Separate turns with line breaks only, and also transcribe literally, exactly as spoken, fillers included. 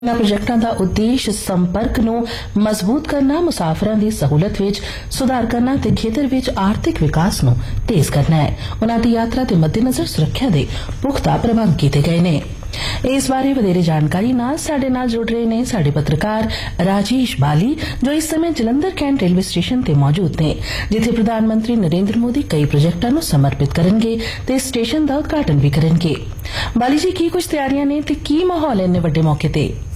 ਇਨ੍ਹਾਂ ਪ੍ਰੋਜੈਕਟਾਂ ਦਾ ਉਦੇਸ਼ ਸੰਪਰਕ ਨੂੰ ਮਜ਼ਬੂਤ ਕਰਨਾ, ਮੁਸਾਫਰਾਂ ਦੀ ਸਹੂਲਤ ਵਿੱਚ ਸੁਧਾਰ ਕਰਨਾ ਤੇ ਖੇਤਰ ਵਿੱਚ ਆਰਥਿਕ ਵਿਕਾਸ ਨੂੰ ਤੇਜ਼ ਕਰਨਾ ਹੈ। ਉਨ੍ਹਾਂ ਦੀ ਯਾਤਰਾ ਦੇ ਮੱਦੇਨਜ਼ਰ ਸੁਰੱਖਿਆ ਦੇ ਪੁਖਤਾ ਪ੍ਰਬੰਧ ਕੀਤੇ ਗਏ ਨੇ। ਇਸ ਬਾਰੇ ਵਧੇਰੇ ਜਾਣਕਾਰੀ ਨਾਲ ਸਾਡੇ ਨਾਲ ਜੁੜ ਰਹੇ ਨੇ ਸਾਡੇ ਪੱਤਰਕਾਰ ਰਾਜੇਸ਼ ਬਾਲੀ, ਜੋ ਇਸ ਸਮੇਂ ਜਲੰਧਰ ਕੈਂਟ ਰੇਲਵੇ ਸਟੇਸ਼ਨ ਤੇ ਮੌਜੂਦ ਨੇ, ਜਿੱਥੇ ਪ੍ਰਧਾਨ ਮੰਤਰੀ ਨਰਿੰਦਰ ਮੋਦੀ ਕਈ ਪ੍ਰੋਜੈਕਟਾਂ ਨੂੰ ਸਮਰਪਿਤ ਕਰਨਗੇ ਤੇ ਸਟੇਸ਼ਨ ਦਾ ਉਦਘਾਟਨ ਵੀ ਕਰਨਗੇ। ਬਾਲੀ ਜੀ, ਕੀ ਕੁਝ ਤਿਆਰੀਆਂ ਨੇ ਤੇ ਕੀ ਮਾਹੌਲ ਹੈ ਇੰਨੇ ਵੱਡੇ ਮੌਕੇ ਤੇ?